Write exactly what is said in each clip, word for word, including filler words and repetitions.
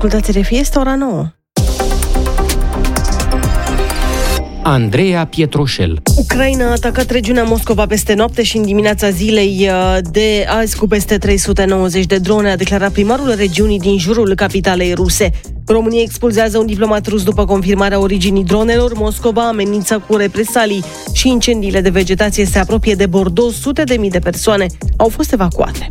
Ascultați R F I, este ora nouă. Andreea Pietroșel. Ucraina a atacat regiunea Moscova peste noapte și în dimineața zilei de azi cu peste trei sute nouăzeci de drone, a declarat primarul regiunii din jurul capitalei ruse. România expulzează un diplomat rus după confirmarea originii dronelor. Moscova amenință cu represalii și incendiile de vegetație se apropie de Bordeaux. Sute de mii de persoane au fost evacuate.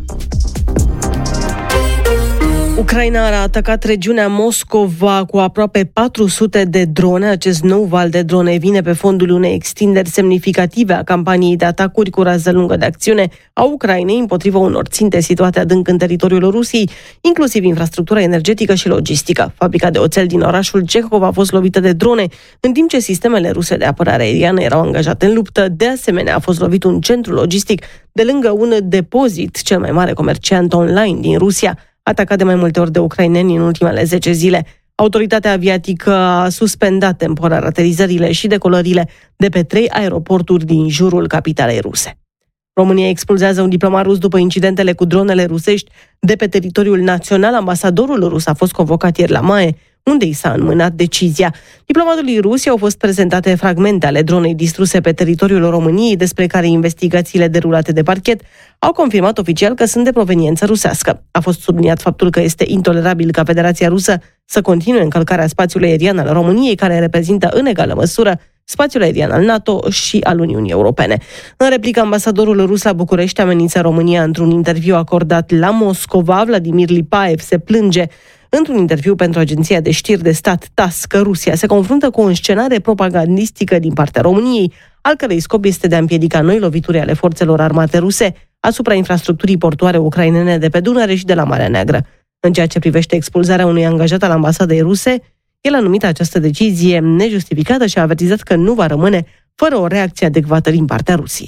Ucraina a atacat regiunea Moscova cu aproape patru sute de drone. Acest nou val de drone vine pe fondul unei extinderi semnificative a campaniei de atacuri cu rază lungă de acțiune a Ucrainei împotriva unor ținte situate adânc în teritoriul Rusiei, inclusiv infrastructura energetică și logistică. Fabrica de oțel din orașul Cehov a fost lovită de drone, în timp ce sistemele ruse de apărare aeriană erau angajate în luptă. De asemenea, a fost lovit un centru logistic de lângă un depozit, cel mai mare comerciant online din Rusia, atacat de mai multe ori de ucraineni în ultimele zece zile. Autoritatea aviatică a suspendat temporar aterizările și decolările de pe trei aeroporturi din jurul capitalei ruse. România expulzează un diplomat rus după incidentele cu dronele rusești de pe teritoriul național. Ambasadorul rus a fost convocat ieri la M A E, unde i s-a înmânat decizia. Diplomatului rus au fost prezentate fragmente ale dronei distruse pe teritoriul României, despre care investigațiile derulate de parchet au confirmat oficial că sunt de proveniență rusească. A fost subliniat faptul că este intolerabil ca Federația Rusă să continue încălcarea spațiului aerian al României, care reprezintă în egală măsură spațiul aerian al NATO și al Uniunii Europene. În replică, ambasadorul rus la București amenință România într-un interviu acordat la Moscova. Vladimir Lipaev se plânge într-un interviu pentru agenția de știri de stat T A S că Rusia se confruntă cu o înscenare propagandistică din partea României, al cărei scop este de a împiedica noi lovituri ale forțelor armate ruse asupra infrastructurii portoare ucrainene de pe Dunăre și de la Marea Neagră. În ceea ce privește expulzarea unui angajat al ambasadei ruse, el a numit această decizie nejustificată și a avertizat că nu va rămâne fără o reacție adecvată din partea Rusiei.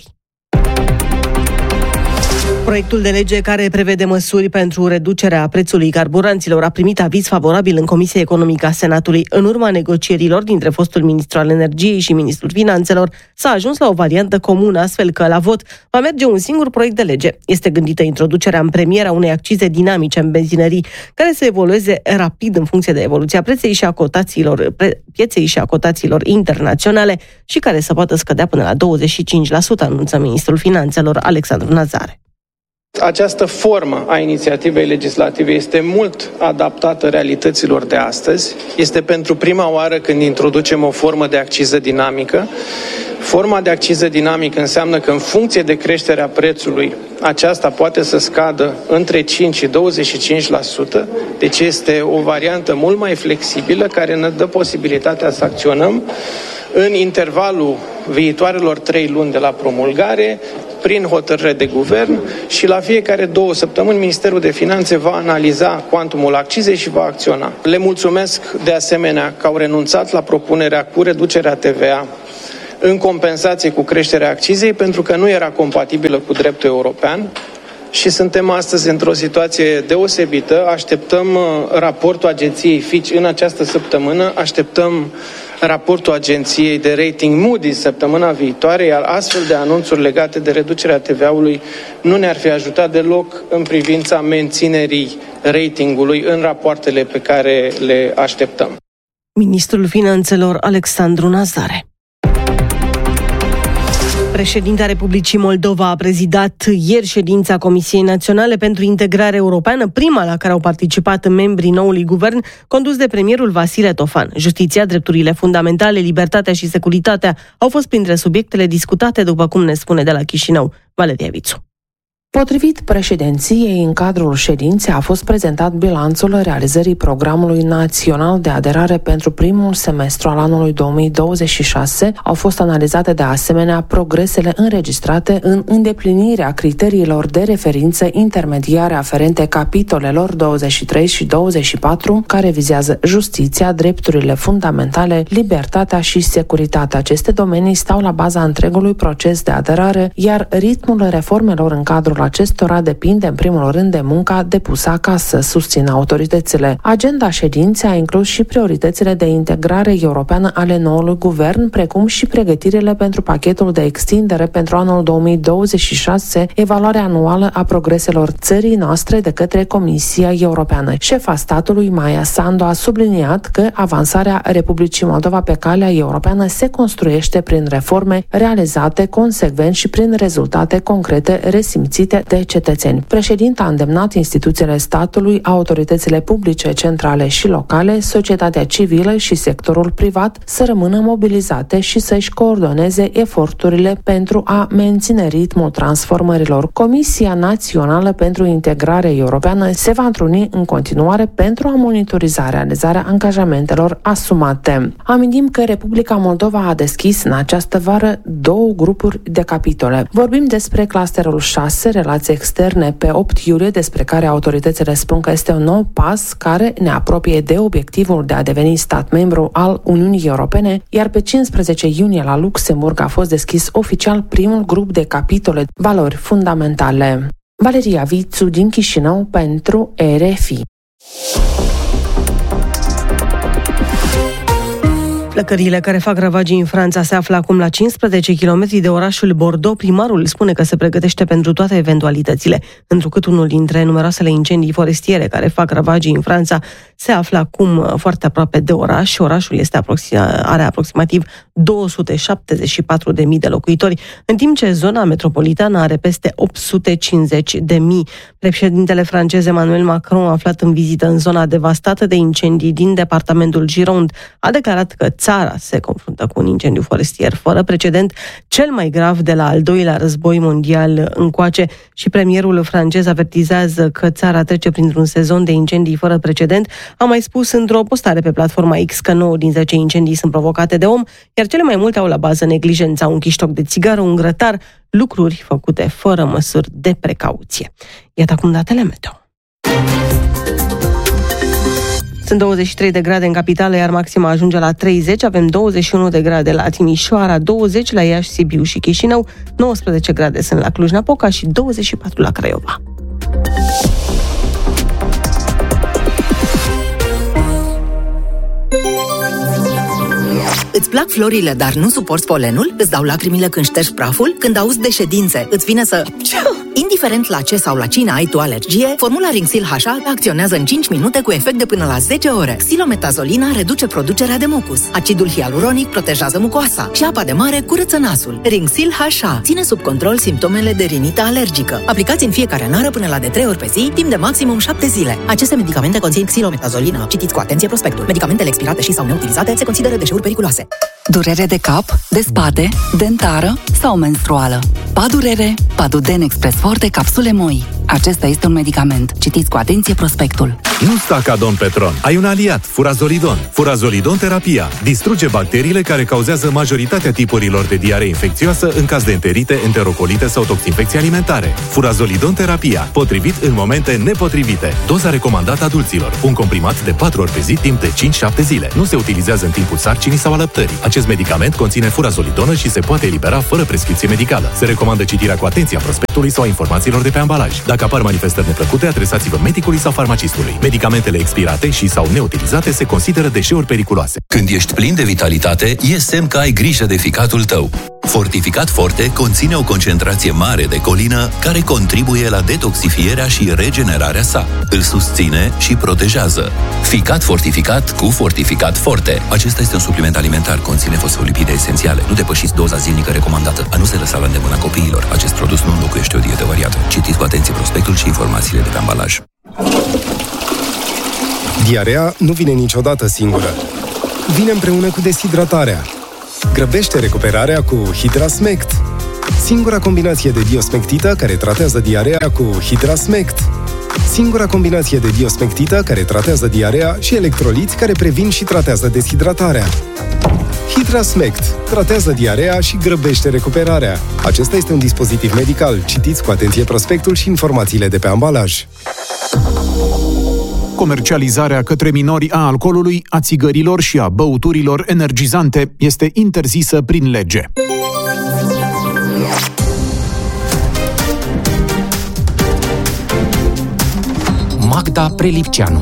Proiectul de lege care prevede măsuri pentru reducerea prețului carburanților a primit aviz favorabil în Comisia Economică a Senatului. În urma negocierilor dintre fostul ministru al Energiei și ministrul Finanțelor s-a ajuns la o variantă comună, astfel că la vot va merge un singur proiect de lege. Este gândită introducerea în premieră a unei accize dinamice în benzinării, care să evolueze rapid în funcție de evoluția preței și a cotațiilor, pre, pieței și a cotațiilor internaționale și care să poată scădea până la douăzeci și cinci la sută, anunță ministrul Finanțelor Alexandru Nazare. Această formă a inițiativei legislative este mult adaptată realităților de astăzi. Este pentru prima oară când introducem o formă de acciză dinamică. Forma de acciză dinamică înseamnă că în funcție de creșterea prețului, aceasta poate să scadă între cinci și douăzeci și cinci la sută, deci este o variantă mult mai flexibilă care ne dă posibilitatea să acționăm în intervalul viitoarelor trei luni de la promulgare, prin hotărâre de guvern, și la fiecare două săptămâni Ministerul de Finanțe va analiza cuantumul accizei și va acționa. Le mulțumesc de asemenea că au renunțat la propunerea cu reducerea T V A în compensație cu creșterea accizei, pentru că nu era compatibilă cu dreptul european. Și suntem astăzi într-o situație deosebită. Așteptăm raportul agenției Fitch în această săptămână, așteptăm raportul agenției de rating Moody's săptămâna viitoare, iar astfel de anunțuri legate de reducerea T V A-ului nu ne-ar fi ajutat deloc în privința menținerii ratingului în rapoartele pe care le așteptăm. Ministrul Finanțelor Alexandru Nazare. Președinta Republicii Moldova a prezidat ieri ședința Comisiei Naționale pentru Integrare Europeană, prima la care au participat membrii noului guvern, condus de premierul Vasile Tofan. Justiția, drepturile fundamentale, libertatea și securitatea au fost printre subiectele discutate, după cum ne spune de la Chișinău Valeria Vițu. Potrivit președinției, în cadrul ședinței a fost prezentat bilanțul realizării Programului Național de Aderare pentru primul semestru al anului două mii douăzeci și șase. Au fost analizate de asemenea progresele înregistrate în îndeplinirea criteriilor de referință intermediare aferente capitolelor douăzeci și trei și douăzeci și patru, care vizează justiția, drepturile fundamentale, libertatea și securitatea. Aceste domenii stau la baza întregului proces de aderare, iar ritmul reformelor în cadrul acestora depinde în primul rând de munca depusă acasă, susțin autoritățile. Agenda ședinței a inclus și prioritățile de integrare europeană ale noului guvern, precum și pregătirile pentru pachetul de extindere pentru anul două mii douăzeci și șase, evaluarea anuală a progreselor țării noastre de către Comisia Europeană. Șefa statului, Maia Sandu, a subliniat că avansarea Republicii Moldova pe calea europeană se construiește prin reforme realizate consecvent și prin rezultate concrete resimțite de cetățeni. Președinta a îndemnat instituțiile statului, autoritățile publice, centrale și locale, societatea civilă și sectorul privat să rămână mobilizate și să-și coordoneze eforturile pentru a menține ritmul transformărilor. Comisia Națională pentru Integrare Europeană se va întruni în continuare pentru a monitoriza realizarea angajamentelor asumate. Amintim că Republica Moldova a deschis în această vară două grupuri de capitole. Vorbim despre clusterul șase, relații externe, pe opt iulie, despre care autoritățile spun că este un nou pas care ne apropie de obiectivul de a deveni stat membru al Uniunii Europene, iar pe cincisprezece iunie la Luxemburg a fost deschis oficial primul grup de capitole, valori fundamentale. Valeria Vițu din Chișinău pentru R F I. Flăcările care fac ravagii în Franța se află acum la cincisprezece kilometri de orașul Bordeaux. Primarul spune că se pregătește pentru toate eventualitățile, întrucât unul dintre numeroasele incendii forestiere care fac ravagii în Franța se află acum foarte aproape de oraș. Orașul este aproxim, are aproximativ două sute șaptezeci și patru de mii de locuitori, în timp ce zona metropolitană are peste opt sute cincizeci de mii. Președintele francez Emmanuel Macron, aflat în vizită în zona devastată de incendii din departamentul Gironde, a declarat că țara se confruntă cu un incendiu forestier fără precedent, cel mai grav de la al doilea război mondial încoace, și premierul francez avertizează că țara trece printr-un sezon de incendii fără precedent. A mai spus într-o postare pe platforma X că nouă din zece incendii sunt provocate de om, iar cele mai multe au la bază neglijența, un chiștoc de țigară, un grătar, lucruri făcute fără măsuri de precauție. Iată acum datele meteo. Sunt douăzeci și trei de grade în capitală, iar maxima ajunge la treizeci. Avem douăzeci și unu de grade la Timișoara, douăzeci la Iași, Sibiu și Chișinău, nouăsprezece grade sunt la Cluj-Napoca și douăzeci și patru la Craiova. Îți plac florile, dar nu suporți polenul? Îți dau lacrimile când ștergi praful? Când auzi de ședințe, îți vine să... Indiferent la ce sau la cine ai tu alergie, formula Rinxil H A acționează în cinci minute cu efect de până la zece ore. Silometazolina reduce producerea de mucus. Acidul hialuronic protejează mucoasa și apa de mare curăță nasul. Rinxil H A ține sub control simptomele de rinită alergică. Aplicați în fiecare nară până la de trei ori pe zi, timp de maximum șapte zile. Aceste medicamente conțin xilometazolină. Citiți cu atenție prospectul. Medicamentele expirate și sau neutilizate se consideră deșeuri periculoase. Durere de cap, de spate, dentară sau menstruală. Padurere, Paduden Express Forte capsule moi. Acesta este un medicament. Citiți cu atenție prospectul. Nu sta ca Don Petron. Ai un aliat, Furazolidon. Furazolidon terapia distruge bacteriile care cauzează majoritatea tipurilor de diaree infecțioasă în caz de enterite, enterocolite sau toxinfecții alimentare. Furazolidon terapia, potrivit în momente nepotrivite. Doza recomandată adulților. Un comprimat de patru ori pe zi timp de cinci șapte zile. Nu se utilizează în timpul sarcinii sau alăptării. Acest medicament conține furazolidonă și se poate elibera fără prescripție medicală. Se recomandă citirea cu atenție a prospectului sau a informațiilor de pe ambalaj. Dacă apar manifestări neplăcute, adresați-vă medicului sau farmacistului. Medicamentele expirate și sau neutilizate se consideră deșeuri periculoase. Când ești plin de vitalitate, e semn că ai grijă de ficatul tău. Fortificat Forte conține o concentrație mare de colină care contribuie la detoxifierea și regenerarea sa. Îl susține și protejează. Ficat fortificat cu Fortificat Forte. Acesta este un supliment alimentar, conține fosfolipide esențiale. Nu depășiți doza zilnică recomandată. A nu se lăsa la îndemâna copiilor. Acest produs nu înlocuiește o dietă variată. Citiți cu atenție prospectul și informațiile de pe ambalaj. Diarea nu vine niciodată singură. Vine împreună cu deshidratarea. Grăbește recuperarea cu Hidrasmect. Singura combinație de diosmectită care tratează diarea cu Hidrasmect. Singura combinație de diosmectită care tratează diarea și electroliți care previn și tratează deshidratarea. Hidrasmect tratează diarea și grăbește recuperarea. Acesta este un dispozitiv medical. Citiți cu atenție prospectul și informațiile de pe ambalaj. Comercializarea către minori a alcoolului, a țigărilor și a băuturilor energizante este interzisă prin lege. Magda Prelipceanu.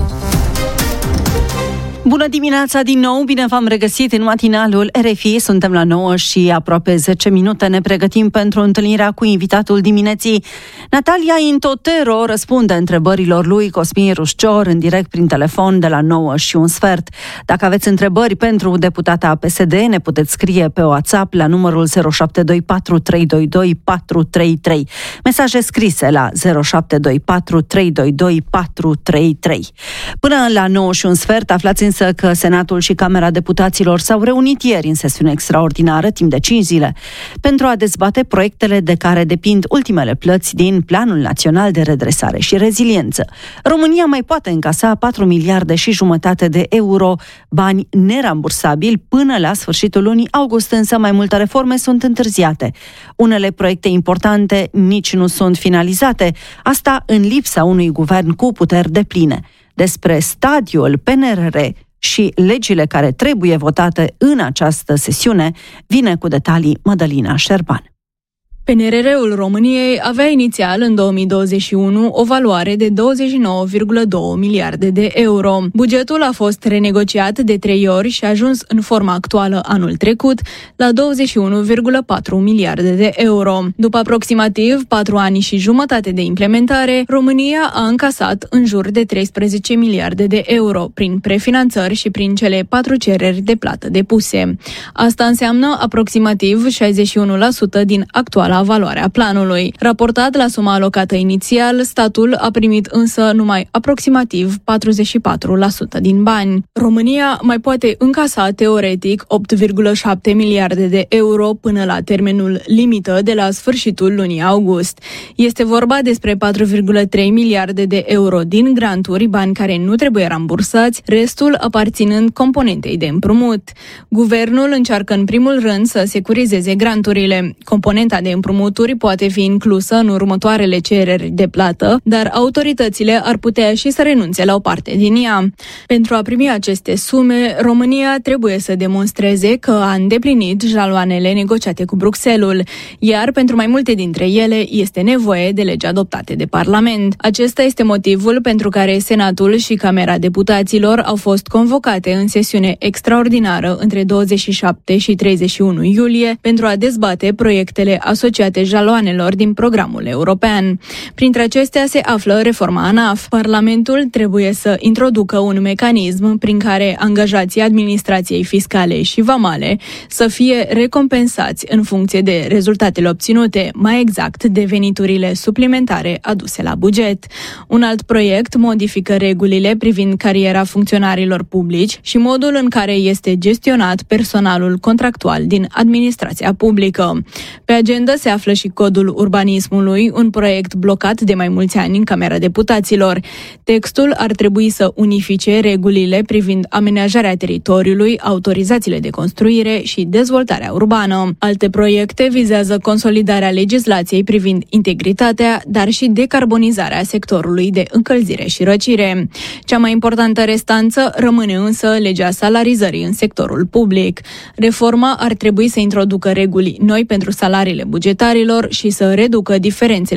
Bună dimineața din nou, bine v-am regăsit în matinalul R F I, suntem la nouă și aproape zece minute ne pregătim pentru întâlnirea cu invitatul dimineții. Natalia Intotero răspunde întrebărilor lui Cosmin Rușcior în direct prin telefon de la nouă și un sfert. Dacă aveți întrebări pentru deputata P S D, ne puteți scrie pe WhatsApp la numărul zero șapte doi patru trei doi doi patru trei trei. Mesaje scrise la zero șapte doi patru trei doi doi patru trei trei. Până la nouă și un sfert aflați în că Senatul și Camera Deputaților s-au reunit ieri în sesiune extraordinară, timp de cinci zile, pentru a dezbate proiectele de care depind ultimele plăți din Planul Național de Redresare și Reziliență. România mai poate încasa patru miliarde și jumătate de euro, bani nerambursabili până la sfârșitul lunii august, însă mai multe reforme sunt întârziate. Unele proiecte importante nici nu sunt finalizate, asta în lipsa unui guvern cu puteri depline. Despre stadiul P N R R și legile care trebuie votate în această sesiune, vine cu detalii Mădălina Șerban. P N R R-ul României avea inițial în două mii douăzeci și unu o valoare de douăzeci și nouă virgulă doi miliarde de euro. Bugetul a fost renegociat de trei ori și a ajuns în forma actuală anul trecut la douăzeci și unu virgulă patru miliarde de euro. După aproximativ patru ani și jumătate de implementare, România a încasat în jur de treisprezece miliarde de euro prin prefinanțări și prin cele patru cereri de plată depuse. Asta înseamnă aproximativ șaizeci și unu la sută din actuala la valoarea planului. Raportat la suma alocată inițial, statul a primit însă numai aproximativ patruzeci și patru la sută din bani. România mai poate încasa teoretic opt virgulă șapte miliarde de euro până la termenul limită de la sfârșitul lunii august. Este vorba despre patru virgulă trei miliarde de euro din granturi, bani care nu trebuie rambursați, restul aparținând componentei de împrumut. Guvernul încearcă în primul rând să securizeze granturile. Componenta de împrumuturi poate fi inclusă în următoarele cereri de plată, dar autoritățile ar putea și să renunțe la o parte din ea. Pentru a primi aceste sume, România trebuie să demonstreze că a îndeplinit jaloanele negociate cu Bruxelles, iar pentru mai multe dintre ele este nevoie de legi adoptate de Parlament. Acesta este motivul pentru care Senatul și Camera Deputaților au fost convocate în sesiune extraordinară între douăzeci și șapte și treizeci și unu iulie pentru a dezbate proiectele asociate jaloanelor din programul european. Printre acestea se află reforma ANAF. Parlamentul trebuie să introducă un mecanism prin care angajații administrației fiscale și vamale să fie recompensați în funcție de rezultatele obținute, mai exact de veniturile suplimentare aduse la buget. Un alt proiect modifică regulile privind cariera funcționarilor publici și modul în care este gestionat personalul contractual din administrația publică. Pe agenda se află și Codul Urbanismului, un proiect blocat de mai mulți ani în Camera Deputaților. Textul ar trebui să unifice regulile privind amenajarea teritoriului, autorizațiile de construire și dezvoltarea urbană. Alte proiecte vizează consolidarea legislației privind integritatea, dar și decarbonizarea sectorului de încălzire și răcire. Cea mai importantă restanță rămâne însă legea salarizării în sectorul public. Reforma ar trebui să introducă reguli noi pentru salariile bugetarilor și să reducă diferențele